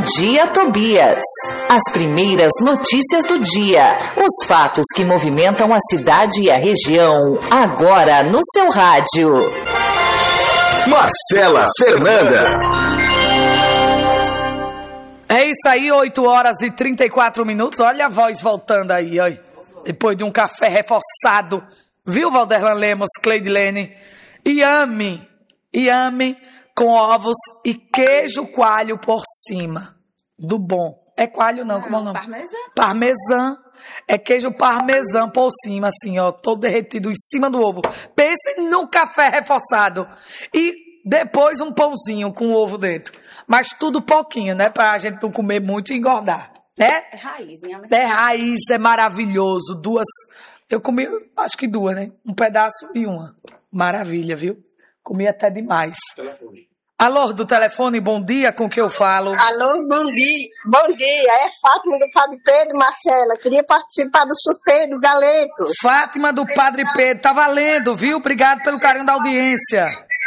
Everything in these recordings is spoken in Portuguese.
Dia Tobias. As primeiras notícias do dia. Os fatos que movimentam a cidade e a região. Agora no seu rádio. Marcela Fernanda. É isso aí, 8h34. Olha a voz voltando aí, ó. Depois de um café reforçado. Viu, Valderlan Lemos, Cleidilene? E ame com ovos e queijo coalho por cima. Do bom. É coalho não, como é o nome? Parmesão. É queijo parmesão por cima, assim, ó. Todo derretido em cima do ovo. Pense num café reforçado. E depois um pãozinho com ovo dentro. Mas tudo pouquinho, né? Pra gente não comer muito e engordar. Né? É raiz, né? É raiz, é maravilhoso. Eu comi, acho que duas, né? Um pedaço e uma. Maravilha, viu? Comi até demais. Telefone. Alô, do telefone, bom dia, com que eu falo? Alô, bom dia. Bom dia, é Fátima do Padre Pedro, Marcela. Queria participar do sorteio do galeto. Fátima do Padre Pedro, tá valendo, viu? Obrigado pelo carinho da audiência.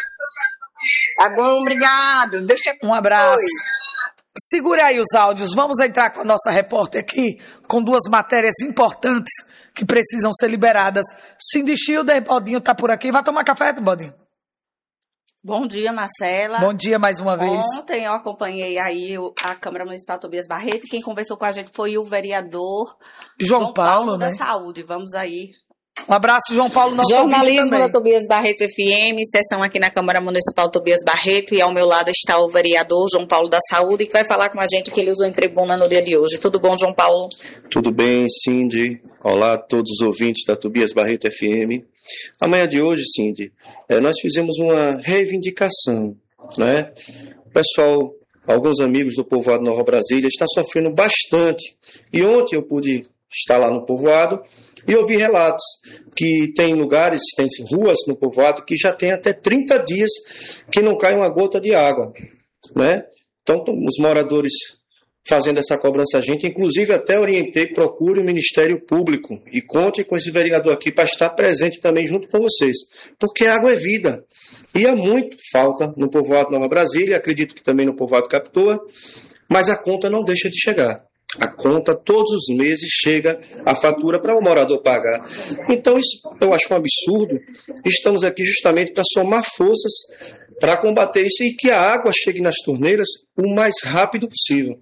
Tá bom, obrigado. Um abraço. Segure aí os áudios, vamos entrar com a nossa repórter aqui, com duas matérias importantes que precisam ser liberadas. Cindy Schilder, Bodinho tá por aqui. Vai tomar café, Bodinho? Bom dia, Marcela. Bom dia mais uma vez. Ontem eu acompanhei aí a Câmara Municipal Tobias Barreto. Quem conversou com a gente foi o vereador João Paulo, né? da Saúde. Vamos aí. Um abraço, João Paulo, nosso Jornalismo da Tobias Barreto FM, sessão aqui na Câmara Municipal Tobias Barreto, e ao meu lado está o vereador João Paulo da Saúde, que vai falar com a gente que ele usou em tribuna no dia de hoje. Tudo bom, João Paulo? Tudo bem, Cindy. Olá a todos os ouvintes da Tobias Barreto FM. Amanhã de hoje, Cindy, nós fizemos uma reivindicação, né? O pessoal, alguns amigos do povoado Nova Brasília, está sofrendo bastante. E ontem eu pude estar lá no povoado e ouvi relatos que tem lugares, tem ruas no povoado que já tem até 30 dias que não cai uma gota de água, né? Então, os moradores fazendo essa cobrança a gente, inclusive até orientei, procure o Ministério Público e conte com esse vereador aqui para estar presente também junto com vocês, porque água é vida. E há muito falta no povoado Nova Brasília, acredito que também no povoado Capitoa, mas a conta não deixa de chegar. A conta, todos os meses, chega a fatura para o morador pagar. Então, isso eu acho um absurdo. Estamos aqui justamente para somar forças para combater isso e que a água chegue nas torneiras o mais rápido possível.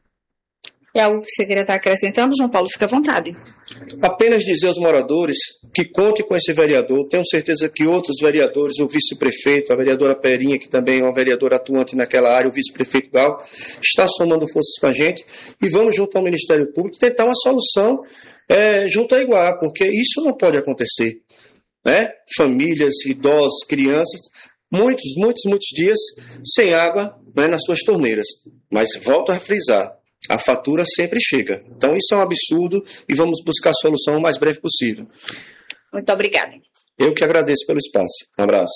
É algo que você queria estar acrescentando, João Paulo? Fica à vontade. Apenas dizer aos moradores que contem com esse vereador. Tenho certeza que outros vereadores, o vice-prefeito, a vereadora Perinha, que também é uma vereadora atuante naquela área, o vice-prefeito Gal, está somando forças com a gente e vamos junto ao Ministério Público tentar uma solução junto a Iguá, porque isso não pode acontecer, né? Famílias, idosos, crianças, muitos dias sem água, né, nas suas torneiras. Mas volto a frisar, a fatura sempre chega. Então isso é um absurdo e vamos buscar a solução o mais breve possível. Muito obrigada. Eu que agradeço pelo espaço. Um abraço.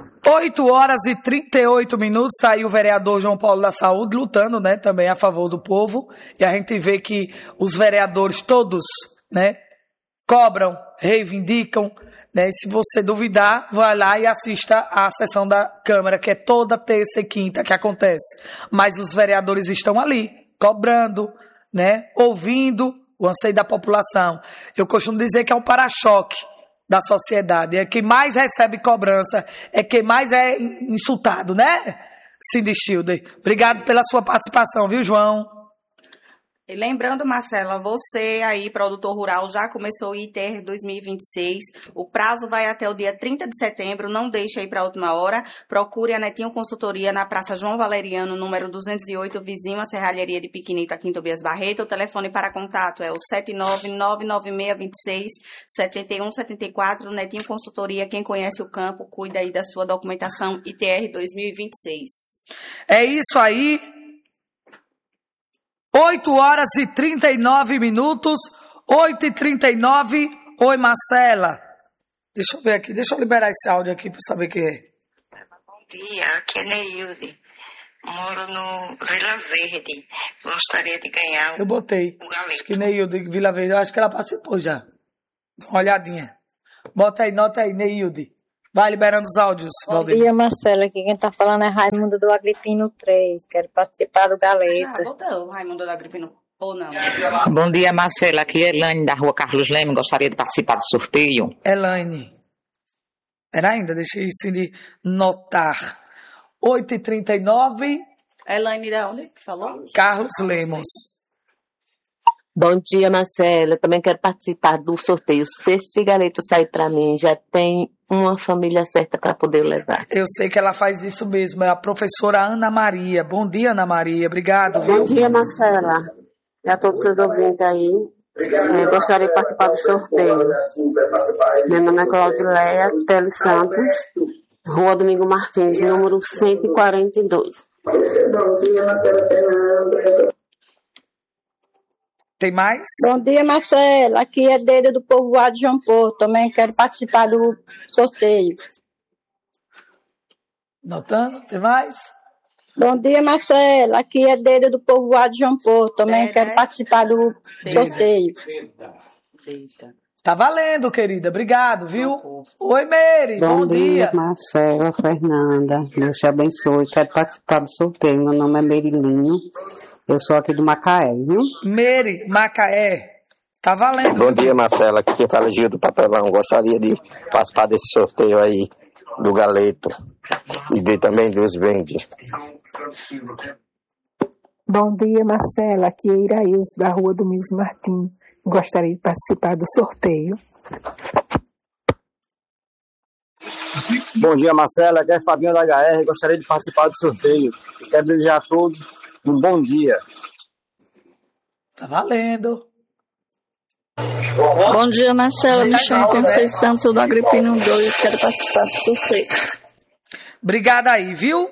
8h38, está aí o vereador João Paulo da Saúde lutando, né, também a favor do povo. E a gente vê que os vereadores todos, né, cobram, reivindicam, né? Se você duvidar, vai lá e assista a sessão da Câmara, que é toda terça e quinta que acontece. Mas os vereadores estão ali, cobrando, né, ouvindo o anseio da população. Eu costumo dizer que é um para-choque da sociedade. É quem mais recebe cobrança, é quem mais é insultado, né, Cindy Schilder? Obrigado pela sua participação, viu, João? E lembrando, Marcela, você aí, produtor rural, já começou o ITR 2026. O prazo vai até o dia 30 de setembro. Não deixe aí para a última hora. Procure a Netinho Consultoria na Praça João Valeriano, número 208, vizinho à Serralheria de Piquinito, aqui em Tobias Barreto. O telefone para contato é o 79996267174. Netinho Consultoria, quem conhece o campo, cuida aí da sua documentação ITR 2026. É isso aí. 8h39, 8h39. Oi, Marcela. Deixa eu ver aqui, deixa eu liberar esse áudio aqui para saber quem é. Bom dia, aqui é Neilde. Moro no Vila Verde. Gostaria de ganhar Eu botei. o galeto. Acho que Neilde, Vila Verde, eu acho que ela participou já. Dá uma olhadinha. Bota aí, nota aí, Neilde. Vai liberando os áudios, Bom Valdemir. dia, Marcela. Aqui quem tá falando é Raimundo do Agripino 3. Quero participar do Galeto. Botou o Raimundo da Agripino. Ou não? Bom dia, Marcela. Aqui é Elaine, da rua Carlos Leme. Gostaria de participar do sorteio. Elaine. Era ainda, deixa eu Cindy notar. 8h39. Elaine da onde que falou? Carlos Lemos. Bom dia, Marcela. Também quero participar do sorteio. Se esse galeto sair para mim, já tem uma família certa para poder levar. Eu sei que ela faz isso mesmo. É a professora Ana Maria. Bom dia, Ana Maria. Obrigado, viu? Bom dia, Marcela. E a todos os seus ouvintes aí. Gostaria de participar do sorteio. Meu nome é Claudileia Teles Santos, Rua Domingo Martins, número 142. Bom dia, Marcela Fernanda. Tem mais? Bom dia, Marcela. Aqui é Deida do Povoado de João Porto. Também quero participar do sorteio. Notando? Tem mais? Bom dia, Marcela. Aqui é Deida do Povoado de João Porto. Também quero participar do sorteio. Tá valendo, querida. Obrigado, viu? Oi, Mary. Bom dia. Marcela Fernanda. Deus te abençoe. Quero participar do sorteio. Meu nome é Merilinho. Eu sou aqui do Macaé, viu? Mary, Macaé. Tá valendo. Bom dia, Marcela. Aqui quem fala é Gil do Papelão. Gostaria de participar desse sorteio aí do Galeto e também dos Vendes. Bom dia, Marcela. Aqui é Iraíus, da Rua Domingos Martins. Gostaria de participar do sorteio. Bom dia, Marcela. Aqui é Fabinho da HR. Gostaria de participar do sorteio. Quero desejar a todos um bom dia. Tá valendo. Bom dia, Marcela. Me chamo Conceição, sou do Agripino 2. Quero participar do sorteio. Obrigada aí, viu?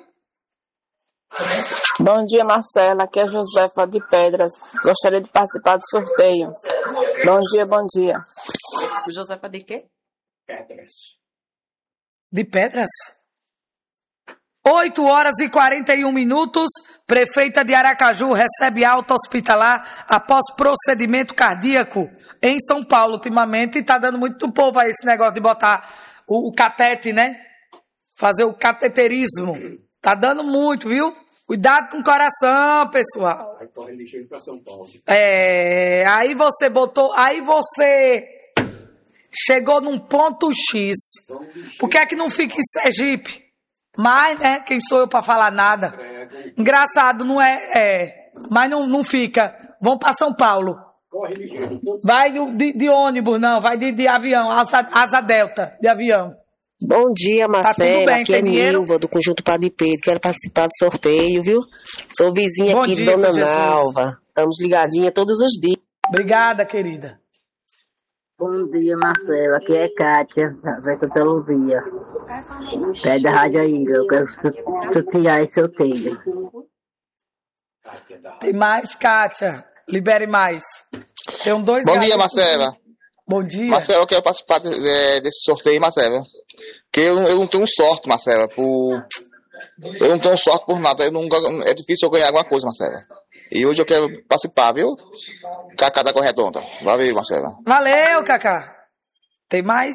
Bom dia, Marcela. Aqui é Josefa de Pedras. Gostaria de participar do sorteio. Bom dia, bom dia. Josefa de quê? De Pedras? 8h41. Prefeita de Aracaju recebe alta hospitalar após procedimento cardíaco em São Paulo. Ultimamente está dando muito povo aí esse negócio de botar o catete, né? Fazer o cateterismo. Tá dando muito, viu? Cuidado com o coração, pessoal. Aí corre ligeiro pra São Paulo. Aí você chegou num ponto X. Por que é que não fica em Sergipe? Mas, né, quem sou eu pra falar nada? Engraçado, não é? Mas não fica. Vamos pra São Paulo. Corre ligeiro. Vai de ônibus, não. Vai de avião, asa delta, de avião. Bom dia, Marcela. Tá bem, aqui é Nilva, do Conjunto Padre Pedro. Quero participar do sorteio, viu? Sou vizinha Bom aqui dia, de Dona Jesus. Nalva. Estamos ligadinha todos os dias. Obrigada, querida. Bom dia, Marcela. Aqui é Kátia, da Santa Luzia. Pé da Rádio Ainda. Eu quero sortear esse sorteio. Tem mais, Kátia? Libere mais. Tem dois. Bom dia, Marcela. Bom dia. Marcela, eu quero participar desse sorteio, Marcela. Porque eu não tenho sorte, Marcela. Eu não tenho sorte por nada. É difícil eu ganhar alguma coisa, Marcela. E hoje eu quero participar, viu? Cacá da Corredonda. Valeu, Marcela. Valeu, Cacá. Tem mais?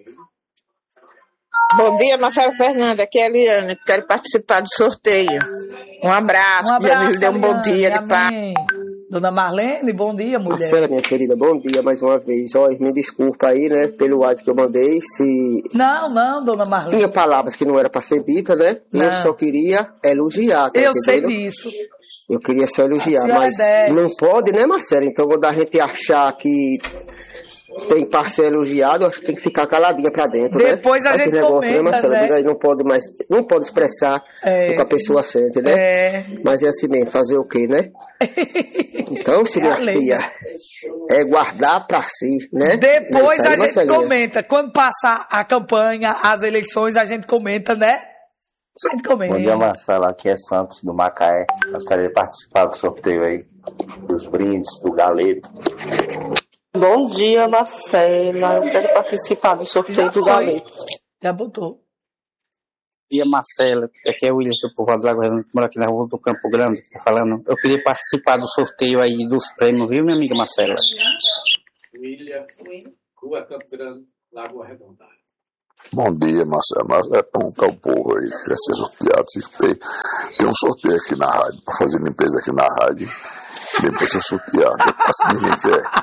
Bom dia, Marcela Fernanda. Aqui é a Eliane. Quero participar do sorteio. Um abraço. Um abraço, Deus lhe dê um bom dia de paz. Dona Marlene, bom dia, mulher. Marcela, minha querida, bom dia mais uma vez. Olha, me desculpa aí, né, pelo WhatsApp que eu mandei, se... Não, Dona Marlene. Tinha palavras que não era para ser dita, né? Não. Eu só queria elogiar, tá Eu entendendo? sei disso. Eu queria só elogiar, mas não pode, né, Marcela? Então, quando a gente achar que tem para ser elogiado, acho que tem que ficar caladinha pra dentro, Depois né? a gente negócio, comenta, né, Marcela? né? Diga aí, não pode expressar o que a pessoa sente, né? Mas é assim mesmo, fazer o quê, né? Então, se minha filha é guardar pra si, né? Depois Não, a gente Marcelinha. comenta. Quando passar a campanha, as eleições, a gente comenta, né? A gente comenta. Bom dia, Marcela. Aqui é Santos, do Macaé. Gostaria de participar do sorteio aí, dos brindes, do galeto. Bom dia, Marcela. Eu quero participar do sorteio do galeto. Já botou. Bom dia, Marcela. Aqui é o William do Povoado do Lago Redondo, que mora aqui na rua do Campo Grande, que tá falando. Eu queria participar do sorteio aí dos prêmios, viu, minha amiga Marcela? William, Rua Campo Grande, Lagoa Redonda. Bom dia, Marcelo. Mas é perguntar ao povo aí que quer ser sorteado. Tem um sorteio aqui na rádio, para fazer limpeza aqui na rádio. Depois ser sorteado. Assim ninguém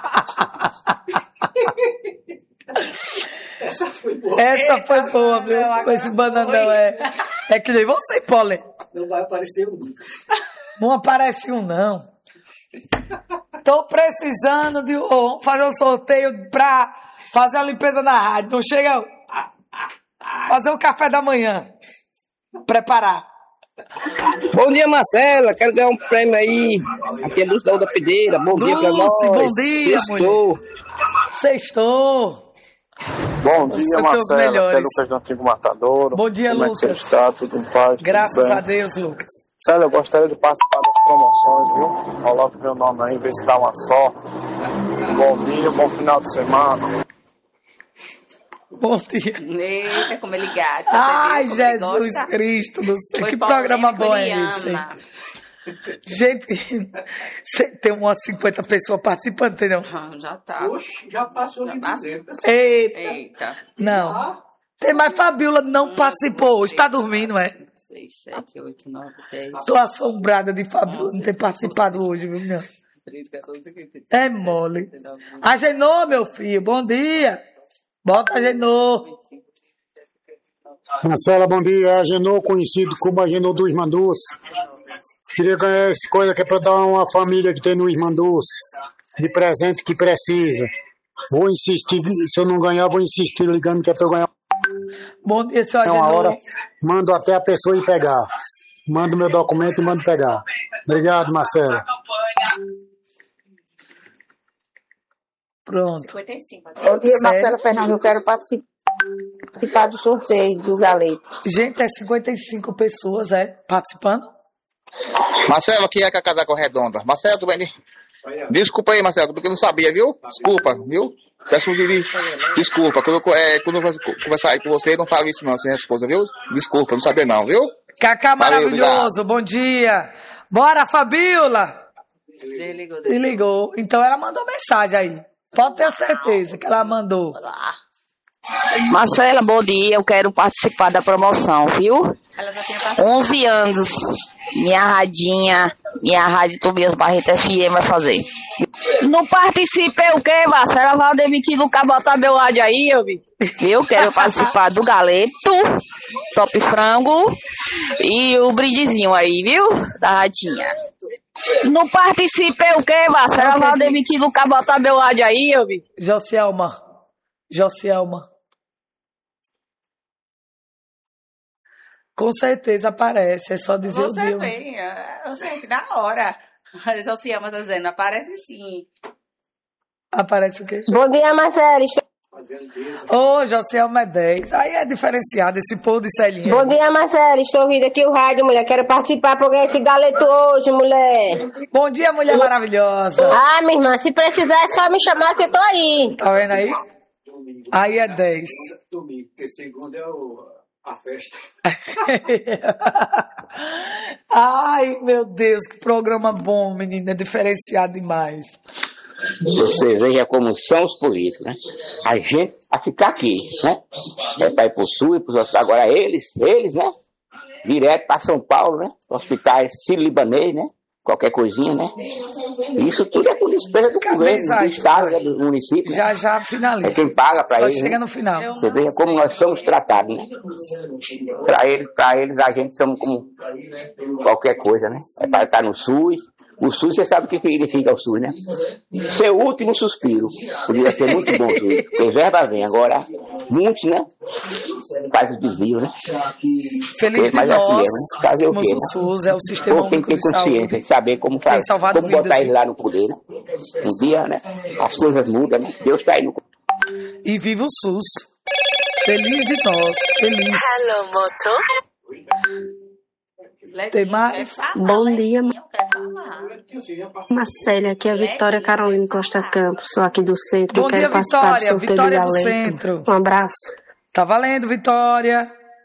quer. Essa foi boa, viu? Com esse bananão é que nem você, Polly. Não vai aparecer um. Não aparece um, não. Tô precisando de fazer um sorteio pra fazer a limpeza na rádio. Não chega fazer o café da manhã. Preparar. Bom dia, Marcela. Quero ganhar um prêmio aí. Aqui é Lúcia da Pedeira. Bom dia pra nós. Bom dia, Sextou. Bom dia, Marcela. Aqui é Lucas do Antigo Matadouro. Bom dia, Como Lucas. É que você está? Tudo em paz? Graças a Deus, Lucas. Marcela, eu gostaria de participar das promoções, viu? Coloque meu nome aí, vê se dá uma sorte. Bom dia, bom final de semana. Bom dia. Eita, como ele gata. Ai, Jesus Cristo do céu. Que programa bom é esse? Gente, tem umas 50 pessoas participando, entendeu? Já tá. Oxe, já passou de 200. Eita. Não. Tem mais Fabiola não participou hoje. Tá dormindo, é? 6, 7, 8, 9, 10. Tô assombrada de Fabiola não ter participado hoje, viu, meu? 13, 14, 15. É mole. Agenor, meu filho, bom dia. Bota Agenor. Marcela, bom dia. Agenor, conhecido como Agenor do Irmanduz. Queria ganhar essa coisa que é para dar a uma família que tem no Irmanduz, de presente que precisa. Vou insistir, se eu não ganhar, vou insistir ligando que é para eu ganhar. Bom dia, senhor Agenor. Uma hora, Agenor. mando até a pessoa ir pegar. Mando meu documento e mando pegar. Obrigado, Marcela. Pronto. 55. Bom dia, Marcela Fernandes. Eu quero participar do sorteio do Galeto. Gente, é 55 pessoas, participando? Marcelo, aqui é a Cacá da Corredonda. Marcelo, tudo bem? Desculpa aí, Marcelo, porque eu não sabia, viu? Desculpa, viu? Peço desculpa. Quando eu conversar aí com você, não falo isso não, sem resposta, viu? Desculpa, não sabia não, viu? Cacá maravilhoso, obrigado. Bom dia. Bora, Fabiola. Desligou. Então ela mandou mensagem aí. Pode ter certeza que ela mandou. Marcela, bom dia. Eu quero participar da promoção, viu? 11 anos. Minha rádio Tobias Barreto FM vai fazer. Não participei o quê, Marcela? Valdemir que nunca botar meu rádio aí, eu vi. Eu quero participar do Galeto, Top Frango e o brindezinho aí, viu? Da radinha. Não participei o quê, Marcela? Valdemir que nunca botar meu rádio aí, eu vi. Josielma. Com certeza aparece, é só dizer o dia. Eu sei que na hora. A Josielma tá dizendo, aparece sim. Aparece o quê? Bom dia, Marcela. Ô, Josielma é 10. Aí é diferenciado esse povo de Celinha. Bom dia, Marcela. Estou ouvindo aqui o rádio, mulher. Quero participar pra ganhar esse galeto hoje, mulher. Bom dia, mulher maravilhosa. Ah, minha irmã, se precisar é só me chamar que eu tô aí. Tá vendo aí? Aí é 10. Domingo, porque segundo é a festa. Ai, meu Deus, que programa bom, menina. Diferenciado demais. Você veja como são os políticos, né? A gente a ficar aqui, né? É para ir pro Sul e pros outros. Agora eles, né? Direto para São Paulo, né? Hospitais sírio-libanês, né? Qualquer coisinha, né? Isso tudo é por despesa do governo, do estado, do município. Já finaliza. É quem paga para eles. Só chega né? no final. Você veja como nós somos tratados, né? Para eles a gente somos como qualquer coisa, né? É para estar no SUS. O SUS, você sabe o que significa o SUS, né? Seu último suspiro. Podia ser muito bom, porque verba vem. Agora, muitos, né? Faz o desvio, né? Feliz de mas nós, assim mesmo, né? Fazer o quê, o SUS, é o sistema tem que ter consciência de saber como fazer, como botar ele lá no poder, né? Um dia, né? As coisas mudam, né? Deus está aí no... E viva o SUS. Feliz de nós. Feliz. Hello, moto. Tem mais? Bom dia, Marcela. Aqui é a Vitória Carolina Costa Campos. Sou aqui do centro. Bom quero dia, participar Vitória. do sorteio Vitória do Galeto. centro. Um abraço. Tá valendo, Vitória.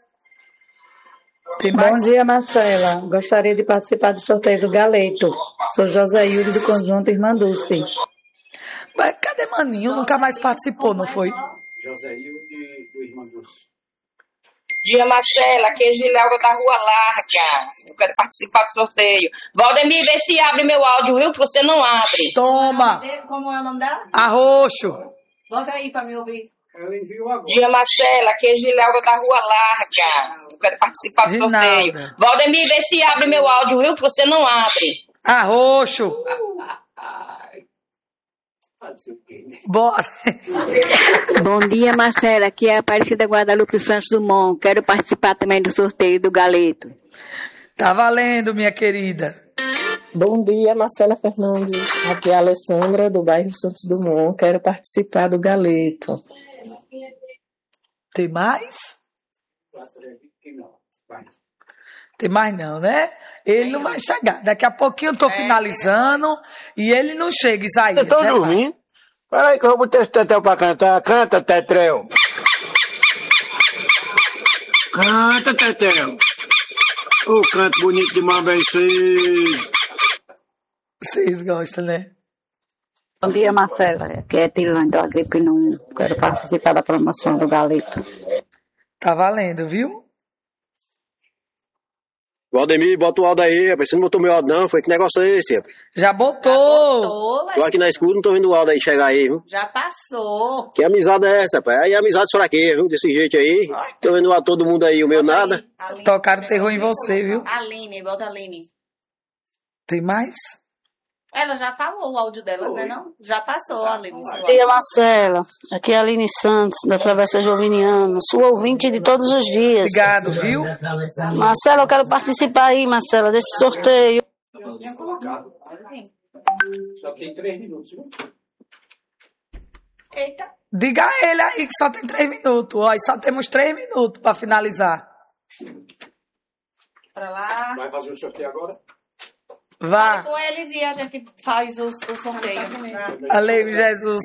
Tem mais? Bom dia, Marcela. Gostaria de participar do sorteio do Galeto. Sou Josaildo do Conjunto Irmã Dulce. Mas cadê Maninho? Nunca mais participou, não foi? Joséio do Irmã Dulce. Dia Marcela, aqui é Gilelga da Rua Larga. Eu quero participar do sorteio. Valdemir, vê se abre meu áudio, viu? Que você não abre. Toma! Como é o nome dela? Arroxo. Bota aí pra me ouvir. Ela enviou agora. Dia Marcela, aqui é Gilelga da Rua Larga. Eu quero participar do sorteio. Valdemir, vê se abre meu áudio, viu? Que você não abre. Arroxo. Bora. Bom dia, Marcela. Aqui é a Aparecida Guadalupe Santos Dumont. Quero participar também do sorteio do galeto. Tá valendo, minha querida. Bom dia, Marcela Fernandes. Aqui é a Alessandra, do bairro Santos Dumont. Quero participar do galeto. Tem mais? Tem mais não, né? Ele não vai chegar. Daqui a pouquinho eu tô finalizando e ele não chega, Isaías. Eu tô dormindo. Peraí que eu vou botar esse Tetel pra cantar. Canta, Tetel. Canta, Tetel. Ô, canto bonito demais, bem cedo. Vocês gostam, né? Bom dia, Marcela. Aqui é Tilane do Agripinum. Quero participar da promoção do galeto. Tá valendo, viu? Valdemir, bota o áudio aí, rapaz. Você não botou meu áudio, não? Foi que negócio é esse, rapaz? Já botou. Tô aqui na escuta, não tô vendo o áudio aí chegar aí, viu? Já passou. Que amizade é essa, rapaz? Aí amizade fraqueira, viu? Desse jeito aí. Tô vendo o áudio todo mundo aí, o meu nada. Tocaram terror em você, viu? Aline, bota a Aline. Tem mais? Ela já falou o áudio delas, né não? Já passou, Aline. Bom dia, Marcela. Aqui é a Aline Santos, da Travessa Joviniano. Sua ouvinte de todos os dias. Obrigado, viu? Marcela, eu quero participar aí, Marcela, desse sorteio. Só tem 3 minutos, viu? Eita. Diga a ele aí que só tem 3 minutos. Ó, e só temos 3 minutos pra finalizar. Pra lá. Vai fazer o sorteio agora? Vá. Com eles e a gente faz o sorteio. Além Jesus.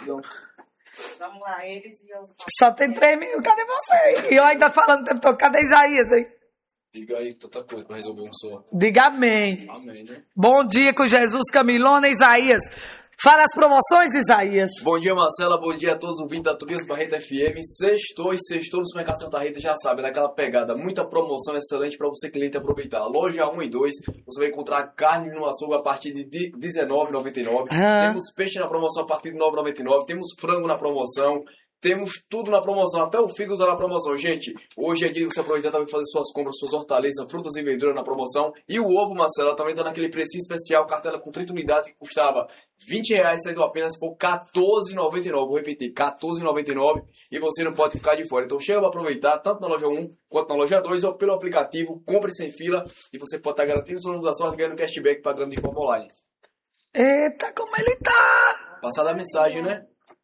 Vamos lá, eles e eu. Só tem 3 minutos. Cadê você? E eu ainda falando o tempo todo. Cadê Isaías, hein? Diga aí tanta coisa pra resolver um só. Diga amém. Amém, né? Bom dia com Jesus, Camilona e Isaías. Fala as promoções, Isaías. Bom dia, Marcela. Bom dia a todos os ouvintes da Tobias Barreto FM. Sextou no Supermercado Santa Rita, já sabe, naquela pegada. Muita promoção excelente para você, cliente, aproveitar. Loja 1 e 2, você vai encontrar carne no açougue a partir de R$19,99. Temos peixe na promoção a partir de R$9,99. Temos frango na promoção. Temos tudo na promoção, até o fígado na promoção. Gente, hoje é dia de você aproveitar também fazer suas compras, suas hortaliças, frutas e verduras na promoção. E o ovo, Marcela, também está naquele precinho especial, cartela com 30 unidades, que custava R$20, saindo apenas por R$14,99. Vou repetir, R$14,99. E você não pode ficar de fora. Então chega para aproveitar, tanto na loja 1 quanto na loja 2, ou pelo aplicativo, compre sem fila. E você pode estar garantindo os números da sorte, ganhando cashback pagando de forma online. Eita, como ele tá! Passada a mensagem, né?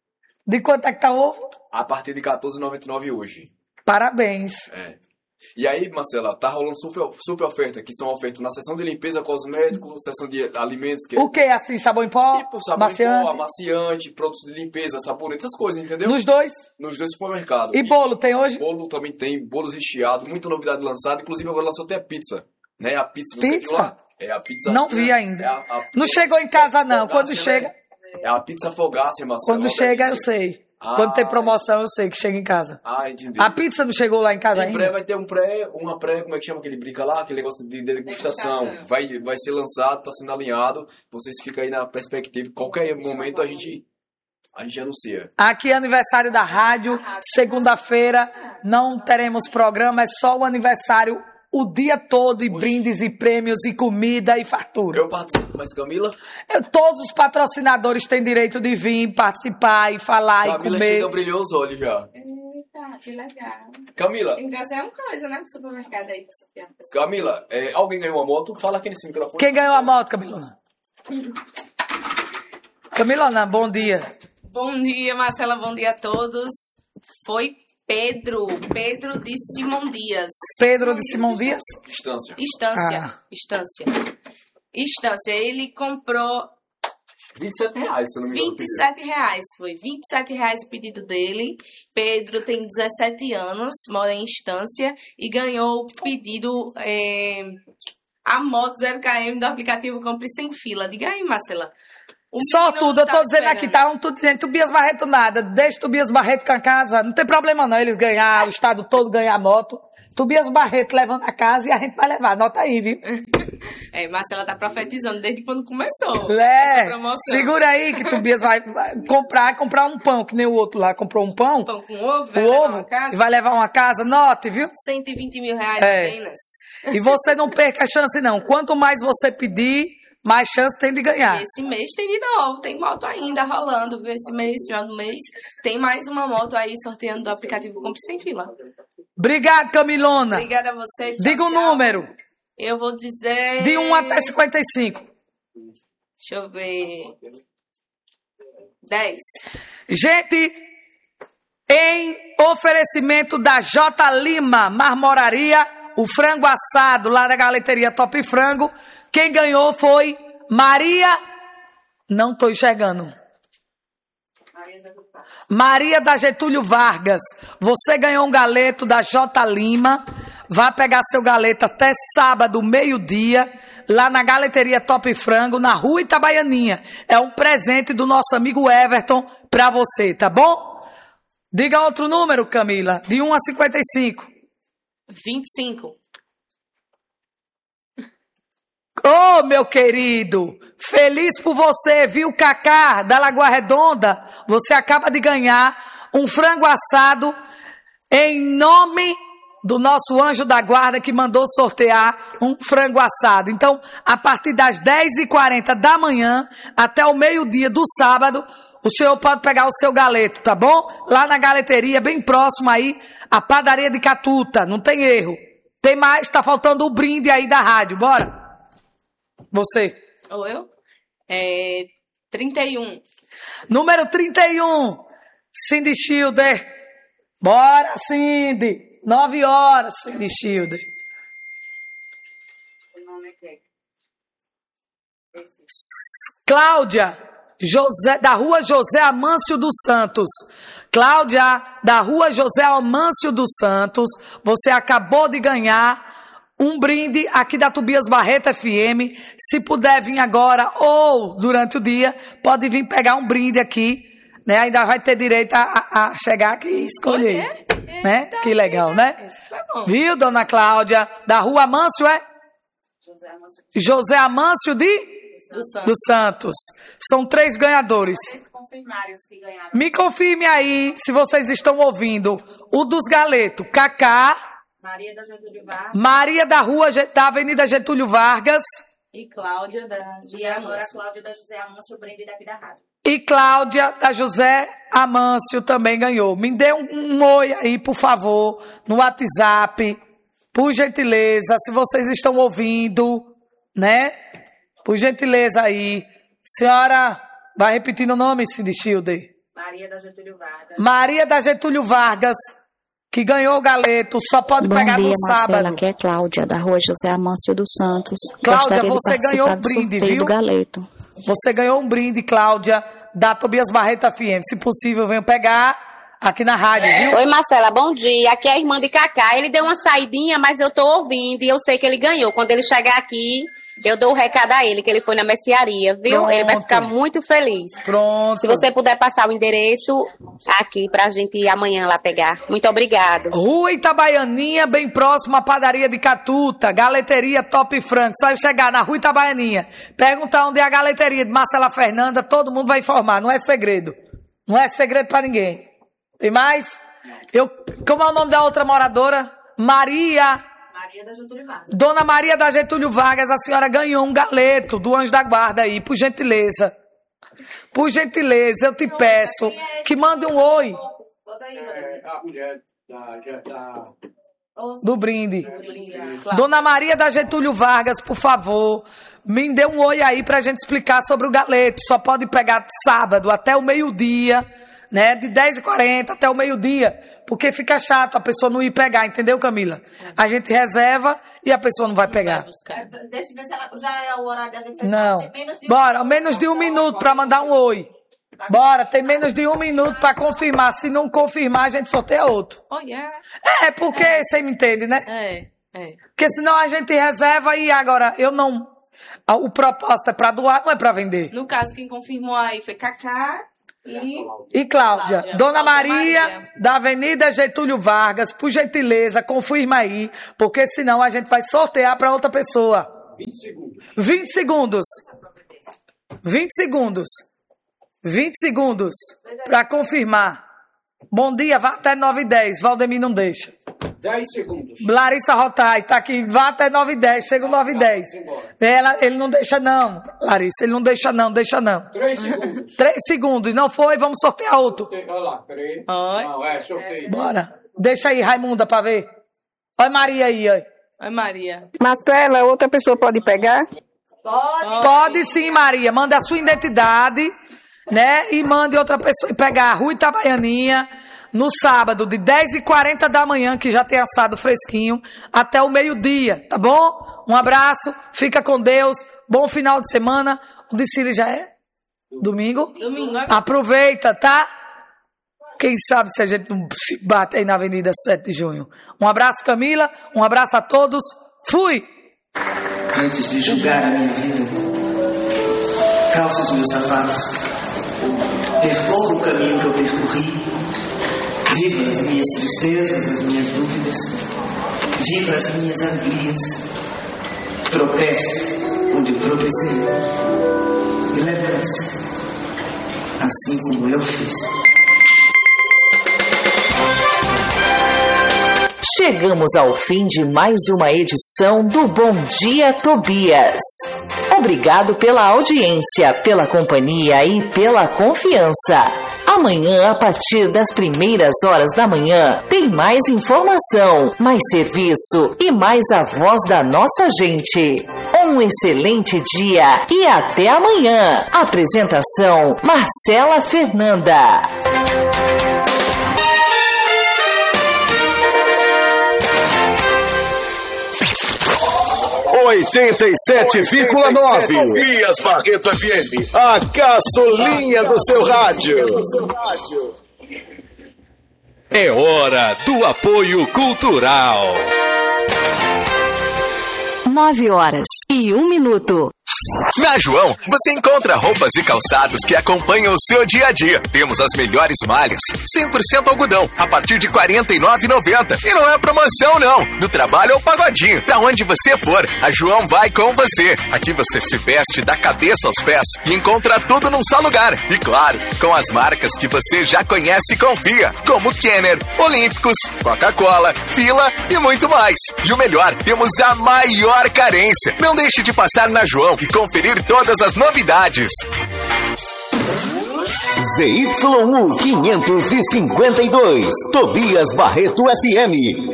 De quanto é que tá o ovo? A partir de R$14,99 hoje. Parabéns. É. E aí, Marcela, tá rolando super oferta, que são ofertas na seção de limpeza, cosméticos, seção de alimentos. Que o que, assim, sabão em pó? Tipo, sabão em pó, amaciante, produtos de limpeza, sabonete, essas coisas, entendeu? Nos dois? Nos dois supermercados. E bolo, tem hoje? Bolo também tem, bolos recheados, muita novidade lançada, inclusive agora lançou até a pizza. Né? A pizza, você viu lá? É a pizza. Não vi ainda. Não chegou em casa, não. Quando chega... É a pizza Fogácia, Marcelo. Quando chega, eu sei. Quando tem promoção, eu sei que chega em casa. Ah, entendi. A pizza não chegou lá em casa ainda? Vai ter uma pré, como é que chama aquele brinca lá? Aquele negócio de degustação. Vai ser lançado, tá sendo alinhado. Vocês ficam aí na perspectiva. Qualquer momento a gente anuncia. Aqui é aniversário da rádio. Segunda-feira não teremos programa, é só o aniversário o dia todo, e brindes, e prêmios, e comida, e fartura. Eu participo, mas Camila? Todos os patrocinadores têm direito de vir participar e falar Camila e comer. Camila chega, brilhou os olhos já. Eita, que legal. Camila. Tem que trazer uma coisa, né, do supermercado aí. Camila, alguém ganhou uma moto? Fala aqui nesse microfone. Quem ganhou a moto, Camilona? Camilona, bom dia. Bom dia, Marcela, bom dia a todos. Foi Pedro de Simão Dias. Pedro de Simão Dias? Estância. Ele comprou R$27, se eu não me engano. R$27, foi R$27 o pedido dele. Pedro tem 17 anos, mora em Estância e ganhou o pedido, a moto 0km do aplicativo Compre Sem Fila. Diga aí, Marcela. Só tudo, eu tô dizendo aqui, tá? Não tô dizendo Tobias Barreto nada. Deixa Tobias Barreto com a casa. Não tem problema não, eles ganhar, o estado todo ganhar moto. Tobias Barreto levando a casa e a gente vai levar. Anota aí, viu? Marcela tá profetizando desde quando começou. Segura aí que Tobias vai comprar um pão, que nem o outro lá comprou um pão. Pão com ovo, e vai levar uma casa. Note, viu? 120 mil reais apenas. E você não perca a chance, não. Quanto mais você pedir, mais chance tem de ganhar. Esse mês tem de novo, tem moto ainda rolando, viu? Esse mês, final do mês, tem mais uma moto aí sorteando do aplicativo Compre Sem Fila. Obrigado, Camilona. Obrigada a você. Tchau, diga o número. Eu vou dizer... De 1 até 55. Deixa eu ver... 10. Gente, em oferecimento da J. Lima Marmoraria, o frango assado lá da Galeteria Top Frango, quem ganhou foi Maria... Não estou enxergando. Maria da Getúlio Vargas. Você ganhou um galeto da J. Lima. Vai pegar seu galeto até sábado, meio-dia, lá na Galeteria Top Frango, na Rua Itabaianinha. É um presente do nosso amigo Everton pra você, tá bom? Diga outro número, Camila. De 1 a 55. 25. Ô, meu querido, feliz por você, viu, Cacá, da Lagoa Redonda? Você acaba de ganhar um frango assado em nome do nosso anjo da guarda que mandou sortear um frango assado. Então, a partir das 10h40 da manhã até o meio-dia do sábado, o senhor pode pegar o seu galeto, tá bom? Lá na galeteria, bem próximo aí, a padaria de Catuta, não tem erro. Tem mais, tá faltando o brinde aí da rádio, bora? Você. Ou eu? 31. Número 31. Cindy Schilder. Bora, Cindy. 9 horas, Cindy Schilder. O nome é quem? Cláudia, da Rua José Amâncio dos Santos. Cláudia, da Rua José Amâncio dos Santos. Você acabou de ganhar um brinde aqui da Tobias Barreto FM. Se puder vir agora ou durante o dia, pode vir pegar um brinde aqui, né? Ainda vai ter direito a chegar aqui e escolher, né? Que legal, né? Viu, dona Cláudia? Da Rua Amâncio, é? José Amâncio dos Santos. São 3 ganhadores. Me confirme aí, se vocês estão ouvindo, o dos galetos. Cacá, Maria da Getúlio Vargas. Maria da Avenida Getúlio Vargas. E Cláudia da José Amâncio. Agora a Cláudia da José Amâncio, o brinde daqui da rádio. E Cláudia da José Amâncio também ganhou. Me dê um oi aí, por favor, no WhatsApp. Por gentileza, se vocês estão ouvindo, né? Por gentileza aí. Senhora, vai repetindo o nome, Cindy Schilder. Maria da Getúlio Vargas. Maria da Getúlio Vargas, que ganhou o galeto, só pode pegar no sábado. Marcela, aqui é Cláudia, da Rua José Amâncio dos Santos. Cláudia, você ganhou um brinde, viu? Do galeto. Você ganhou um brinde, Cláudia, da Tobias Barreto FM. Se possível, venha pegar aqui na rádio, viu? Oi, Marcela, bom dia. Aqui é a irmã de Cacá. Ele deu uma saidinha, mas eu tô ouvindo e eu sei que ele ganhou. Quando ele chegar aqui, eu dou o recado a ele, que ele foi na mercearia, viu? Pronto. Ele vai ficar muito feliz. Pronto. Se você puder passar o endereço aqui pra gente ir amanhã lá pegar. Muito obrigado. Rua Itabaianinha, bem próximo à padaria de Catuta, Galeteria Top Frango. Sabe chegar na Rua Itabaianinha, perguntar onde é a galeteria de Marcela Fernanda, todo mundo vai informar, não é segredo. Não é segredo pra ninguém. Tem mais? Como é o nome da outra moradora? Maria da Getúlio Vargas. Dona Maria da Getúlio Vargas, a senhora ganhou um galeto do Anjo da Guarda aí, por gentileza. Por gentileza, eu te peço que mande um oi. A mulher do brinde. Dona Maria da Getúlio Vargas, por favor, me dê um oi aí pra gente explicar sobre o galeto. Só pode pegar sábado até o meio-dia, né? De 10h40 até o meio-dia. Porque fica chato a pessoa não ir pegar, entendeu, Camila? A gente reserva e a pessoa não vai pegar. Deixa eu ver se ela já é o horário da gente fechar. Não. Bora, menos de 1 minuto para mandar um oi. Bora, tem menos de 1 minuto para confirmar. Se não confirmar, a gente sorteia outro. Oh, yeah. Porque você me entende, né? É. Porque senão a gente reserva e agora eu não O propósito é para doar, não é para vender. No caso, quem confirmou aí foi Cacá e Cláudia. Dona Maria, da Avenida Getúlio Vargas, por gentileza, confirma aí, porque senão a gente vai sortear para outra pessoa. 20 segundos. 20 segundos. 20 segundos. 20 segundos para confirmar. Bom dia, vá até 9h10. Valdemir não deixa. 10 segundos. Larissa Rotai tá aqui, vá até 9h10. Chega 9h10. Ele não deixa não, Larissa. Ele não deixa não, deixa não. 3 segundos. 3 segundos. Não foi? Vamos sortear outro. Olha lá, peraí. Oi. Não, sorteio. Bora. Deixa aí, Raimunda, pra ver. Olha Maria aí, olha. Oi, Maria. Marcela, outra pessoa pode pegar? Pode sim, Maria. Manda a sua identidade, né? E mande outra pessoa pegar a Rua Itabaianinha no sábado, de 10h40 da manhã, que já tem assado fresquinho, até o meio-dia, tá bom? Um abraço, fica com Deus, bom final de semana. O desfile já é? Domingo? Domingo. Aproveita, tá? Quem sabe se a gente não se bate aí na Avenida 7 de Junho. Um abraço, Camila, um abraço a todos. Fui! Antes de julgar a minha vida, calce os meus sapatos, percorra o caminho que eu percorri, viva as minhas tristezas, as minhas dúvidas, viva as minhas alegrias, tropece onde eu tropecei e levante-se, assim como eu fiz. Chegamos ao fim de mais uma edição do Bom Dia Tobias. Obrigado pela audiência, pela companhia e pela confiança. Amanhã, a partir das primeiras horas da manhã, tem mais informação, mais serviço e mais a voz da nossa gente. Um excelente dia e até amanhã. Apresentação: Marcela Fernanda. 87,9 Tobias Barreto FM, a caçulinha do seu rádio. É hora do apoio cultural. 9h01. Na João, você encontra roupas e calçados que acompanham o seu dia a dia. Temos as melhores malhas, 100% algodão, a partir de R$ 49,90. E não é promoção, não. Do trabalho ao pagodinho, pra onde você for, a João vai com você. Aqui você se veste da cabeça aos pés e encontra tudo num só lugar. E claro, com as marcas que você já conhece e confia, como Kenner, Olímpicos, Coca-Cola, Fila e muito mais. E o melhor, temos a maior carência. Não deixe de passar na João e conferir todas as novidades. ZYU 552, Tobias Barreto FM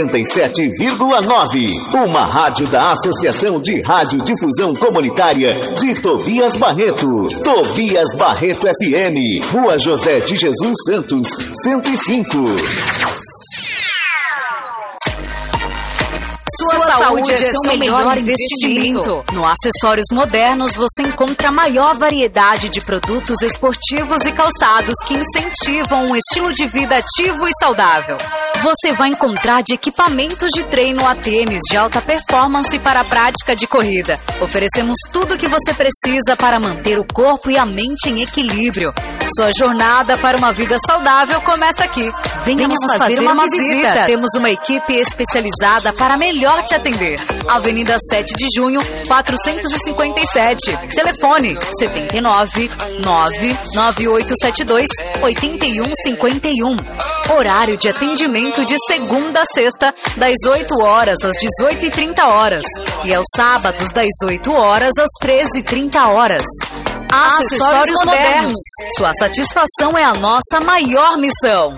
87,9. Uma rádio da Associação de Radiodifusão Comunitária de Tobias Barreto. Tobias Barreto FM, Rua José de Jesus Santos, 105. Sua saúde é seu melhor investimento. No Acessórios Modernos você encontra a maior variedade de produtos esportivos e calçados que incentivam um estilo de vida ativo e saudável. Você vai encontrar de equipamentos de treino a tênis de alta performance para a prática de corrida. Oferecemos tudo o que você precisa para manter o corpo e a mente em equilíbrio. Sua jornada para uma vida saudável começa aqui. Venha nos fazer uma visita. Temos uma equipe especializada para melhor te atender. Avenida 7 de Junho, 457. Telefone 79 99872 8151. Horário de atendimento de segunda a sexta, das 8 horas às 18h30. E aos sábados, das 8 horas às 13h30. Acessórios Modernos. Sua satisfação é a nossa maior missão.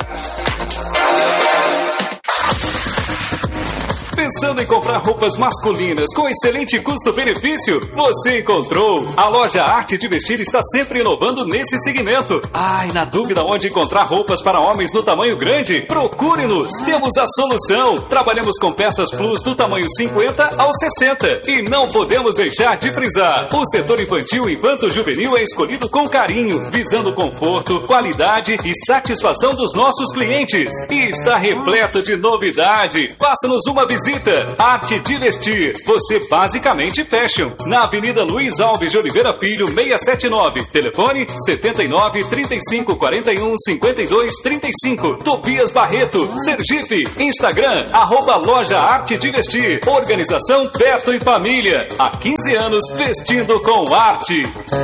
Pensando em comprar roupas masculinas com excelente custo-benefício? Você encontrou! A loja Arte de Vestir está sempre inovando nesse segmento. Ai, na dúvida onde encontrar roupas para homens no tamanho grande? Procure-nos! Temos a solução! Trabalhamos com peças plus do tamanho 50 ao 60. E não podemos deixar de frisar: o setor infantil e infanto-juvenil é escolhido com carinho, visando conforto, qualidade e satisfação dos nossos clientes. E está repleto de novidade. Faça-nos uma visita visita. Arte de Vestir, você basicamente fashion. Na Avenida Luiz Alves de Oliveira Filho, 679. Telefone 79 35 41 52 35. Tobias Barreto, Sergipe. Instagram, @Loja Arte de Vestir. Organização Beto e Família. Há 15 anos vestindo com arte.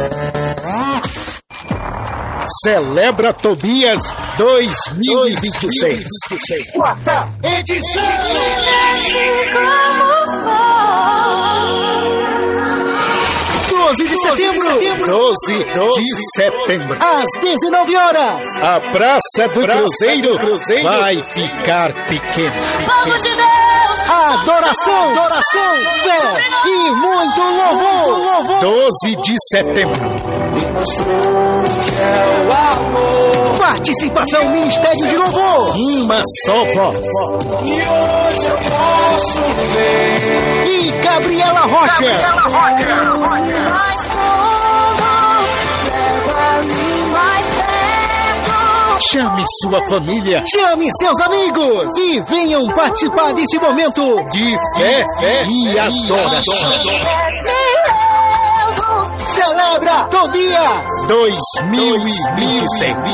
Celebra Tobias 2026. Quarta edição. 12 de setembro. 12 de setembro. Às 19 horas. A Praça do Cruzeiro vai ficar pequena. Fogo de Deus. Adoração, fé e muito louvor. 12 de setembro. Participação Ministério de Louvor. Uma só voz. E hoje eu posso ver. E Gabriela Rocha. Chame sua família. Chame seus amigos. E venham participar desse momento de fé e adoração. Celebra Tobias 2026.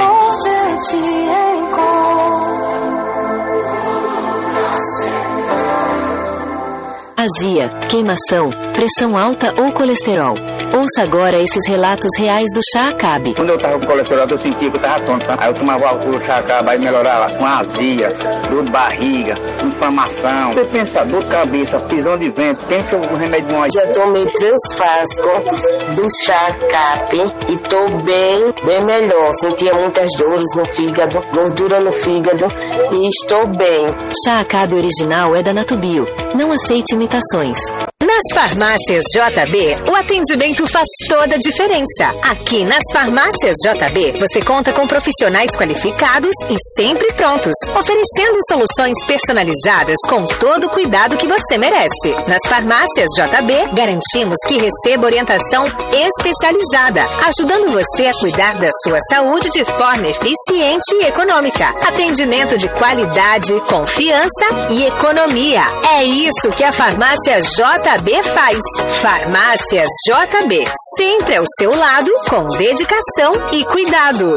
Azia, queimação, pressão alta ou colesterol. Ouça agora esses relatos reais do Chá Acabe. Quando eu tava com colesterol, eu sentia que eu tava tonto, sabe? Aí eu tomava o Chá Acabe, aí melhorava com azia, dor de barriga, inflamação. Você pensa, dor de cabeça, prisão de vento, pensa um remédio bom. Já tomei 3 frascos do Chá Acabe e tô bem melhor. Sentia muitas dores no fígado, gordura no fígado e estou bem. Chá Acabe original é da Natubio. Não aceite imitações. Nas farmácias JB, o atendimento faz toda a diferença. Aqui nas farmácias JB, você conta com profissionais qualificados e sempre prontos, oferecendo soluções personalizadas com todo o cuidado que você merece. Nas farmácias JB, garantimos que receba orientação especializada, ajudando você a cuidar da sua saúde de forma eficiente e econômica. Atendimento de qualidade, confiança e economia. É isso que a farmácia JB faz. Farmácias JB, sempre ao seu lado, com dedicação e cuidado.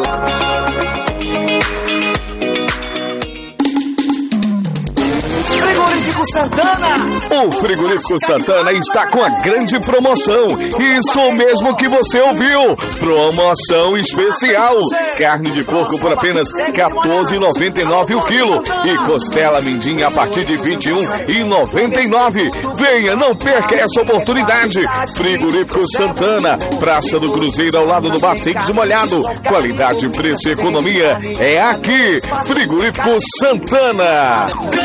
Frigorífico Santana! O Frigorífico Santana está com a grande promoção. Isso mesmo que você ouviu. Promoção especial. Carne de porco por apenas R$ 14,99 o quilo. E costela mindinha a partir de R$ 21,99. Venha, não perca essa oportunidade. Frigorífico Santana, Praça do Cruzeiro, ao lado do Bar Secos e Molhado. Qualidade, preço e economia é aqui. Frigorífico Santana.